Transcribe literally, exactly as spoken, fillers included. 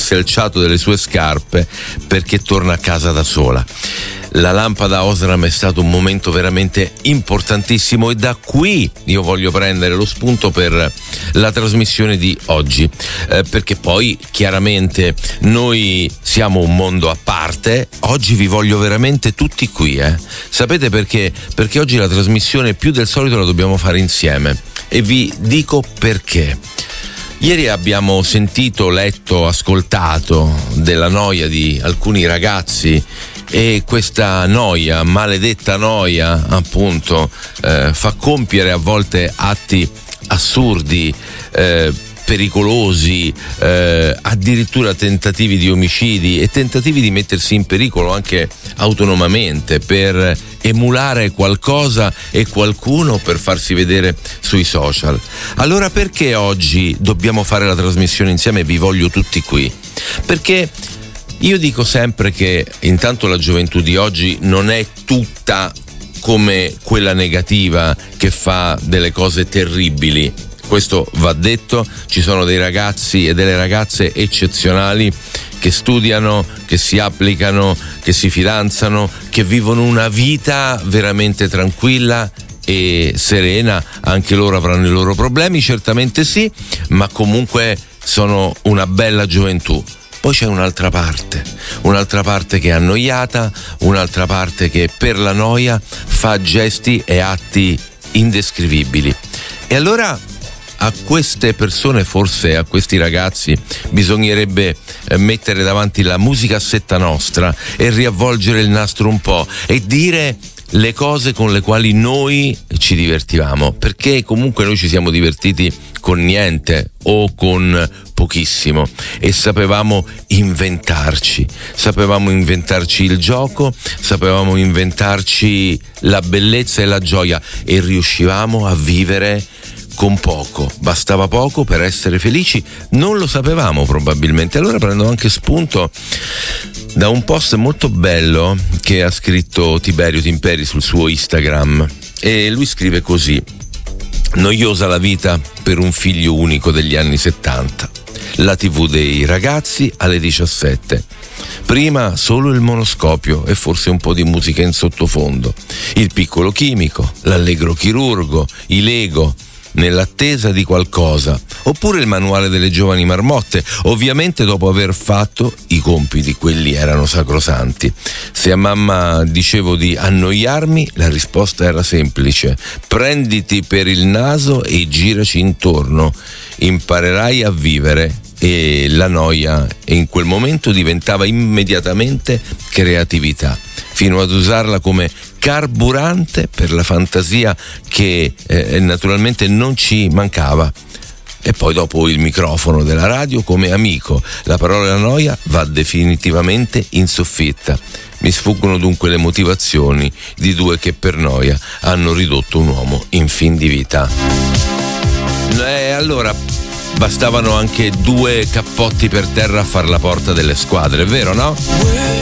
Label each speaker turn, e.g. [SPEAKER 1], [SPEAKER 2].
[SPEAKER 1] selciato delle sue scarpe perché torna a casa da sola. La lampada Osram è stato un momento veramente importantissimo e da qui io voglio prendere lo spunto per la trasmissione di oggi, eh, perché poi chiaramente noi siamo un mondo a parte. Oggi vi voglio veramente tutti qui, eh. Sapete perché? Perché oggi la trasmissione più del solito la dobbiamo fare insieme e vi dico perché. Ieri abbiamo sentito, letto, ascoltato della noia di alcuni ragazzi e questa noia, maledetta noia, appunto, eh, fa compiere a volte atti assurdi, eh, pericolosi, eh, addirittura tentativi di omicidi e tentativi di mettersi in pericolo anche autonomamente per emulare qualcosa e qualcuno per farsi vedere sui social. Allora perché oggi dobbiamo fare la trasmissione insieme e vi voglio tutti qui? Perché io dico sempre che intanto la gioventù di oggi non è tutta come quella negativa che fa delle cose terribili. Questo va detto, ci sono dei ragazzi e delle ragazze eccezionali che studiano, che si applicano, che si fidanzano, che vivono una vita veramente tranquilla e serena. Anche loro avranno i loro problemi, certamente sì, ma comunque sono una bella gioventù. Poi c'è un'altra parte, un'altra parte che è annoiata, un'altra parte che per la noia fa gesti e atti indescrivibili. E allora a queste persone, forse a questi ragazzi, bisognerebbe mettere davanti la musicassetta nostra e riavvolgere il nastro un po' e dire le cose con le quali noi ci divertivamo, perché comunque noi ci siamo divertiti con niente o con pochissimo e sapevamo inventarci, sapevamo inventarci il gioco, sapevamo inventarci la bellezza e la gioia e riuscivamo a vivere con poco, bastava poco per essere felici, non lo sapevamo probabilmente. Allora prendo anche spunto da un post molto bello che ha scritto Tiberio Timperi sul suo Instagram e lui scrive così: noiosa la vita per un figlio unico degli anni settanta, la tivù dei ragazzi alle diciassette, prima solo il monoscopio e forse un po' di musica in sottofondo, il piccolo chimico, l'allegro chirurgo, i Lego nell'attesa di qualcosa, oppure il manuale delle giovani marmotte, ovviamente dopo aver fatto i compiti, quelli erano sacrosanti. Se a mamma dicevo di annoiarmi, la risposta era semplice: prenditi per il naso e giraci intorno, imparerai a vivere. E la noia in quel momento diventava immediatamente creatività, fino ad usarla come carburante per la fantasia che eh, naturalmente non ci mancava. E poi dopo il microfono della radio come amico, la parola noia va definitivamente in soffitta. Mi sfuggono dunque le motivazioni di due che per noia hanno ridotto un uomo in fin di vita. E allora bastavano anche due cappotti per terra a far la porta delle squadre, è vero, no?